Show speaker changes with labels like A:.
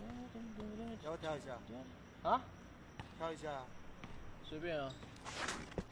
A: 要不跳一下？
B: 啊？
A: 跳一下。
B: 随便啊。